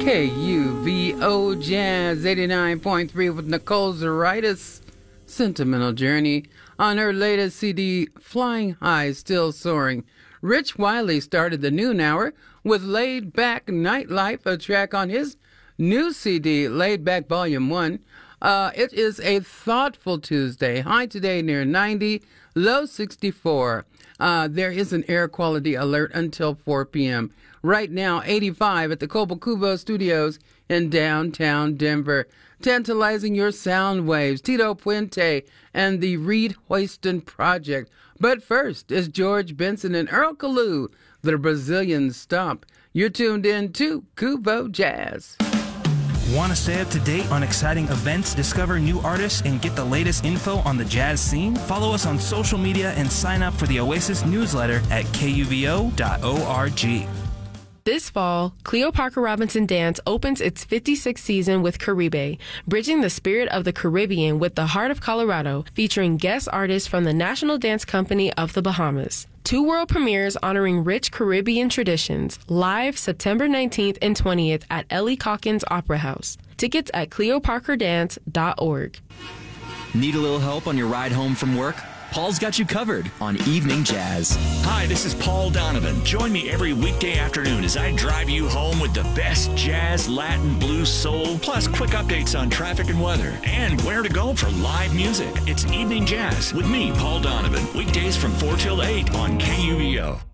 KUVO Jazz 89.3 with Nicole Zaritis. Sentimental Journey on her latest CD, Flying High, Still Soaring. Rich Wiley started the noon hour with Laid Back Nightlife, a track on his new CD, Laid Back Volume 1. It is a thoughtful Tuesday. High today near 90, low 64. There is an air quality alert until 4 p.m. Right now, 85 at the Cobo Studios in downtown Denver. Tantalizing your sound waves, Tito Puente and the Reed Hoiston Project. But first is George Benson and Earl Kalou, the Brazilian Stomp. You're tuned in to Kubo Jazz. Want to stay up to date on exciting events, discover new artists, and get the latest info on the jazz scene? Follow us on social media and sign up for the Oasis newsletter at kuvo.org. This fall, Cleo Parker Robinson Dance opens its 56th season with Caribe, bridging the spirit of the Caribbean with the heart of Colorado, featuring guest artists from the National Dance Company of the Bahamas. 2 world premieres honoring rich Caribbean traditions, live September 19th and 20th at Ellie Calkins Opera House. Tickets at cleoparkerdance.org. Need a little help on your ride home from work? Paul's got you covered on Evening Jazz. Hi, this is Paul Donovan. Join me every weekday afternoon as I drive you home with the best jazz, Latin, blues, soul, plus quick updates on traffic and weather, and where to go for live music. It's Evening Jazz with me, Paul Donovan. Weekdays from 4 till 8 on KUVO.